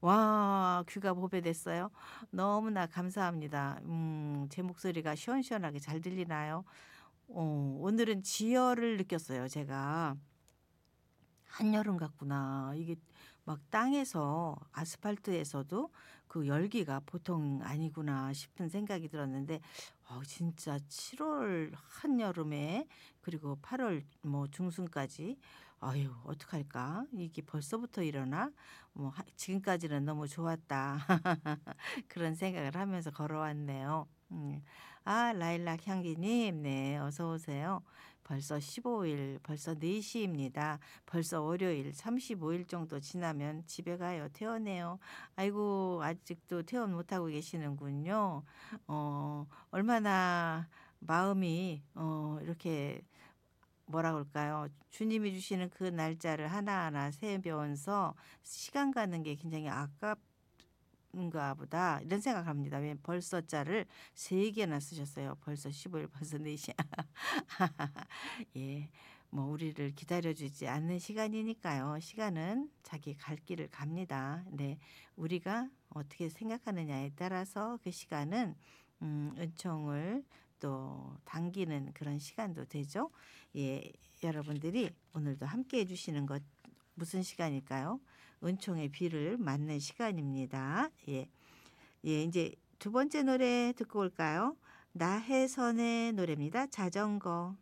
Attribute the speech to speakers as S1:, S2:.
S1: 와 귀가 보배됐어요. 너무나 감사합니다. 제 목소리가 시원시원하게 잘 들리나요? 오늘은 지열을 느꼈어요 제가. '한여름 같구나.' 이게 막 땅에서 아스팔트에서도 그 열기가 보통 아니구나 싶은 생각이 들었는데 진짜 7월 한여름에 그리고 8월 뭐 중순까지 '아유 어떡할까? 이게 벌써부터 이러나? 뭐 지금까지는 너무 좋았다.' 그런 생각을 하면서 걸어왔네요. 라일락 향기님 네 어서 오세요. 벌써 15일 벌써 4 시입니다. 벌써 월요일 35일 정도 지나면 집에 가요. 퇴원해요. 아이고 아직도 퇴원 못하고 계시는군요. 얼마나 마음이 이렇게 뭐라 그럴까요? 주님이 주시는 그 날짜를 하나하나 세면서 시간 가는 게 굉장히 아깝은가 보다 이런 생각합니다. 왜 벌써 자를 3 개나 쓰셨어요. 벌써 15일 벌써 4 시. 예. 뭐 우리를 기다려 주지 않는 시간이니까요. 시간은 자기 갈 길을 갑니다. 네. 우리가 어떻게 생각하느냐에 따라서 그 시간은 은총을 또 당기는 그런 시간도 되죠. 예. 여러분들이 오늘도 함께 해 주시는 것 무슨 시간일까요? 은총의 비를 맞는 시간입니다. 예. 예. 인제 두 번째 노래 듣고 올까요? 나혜선의 노래입니다. 자전거.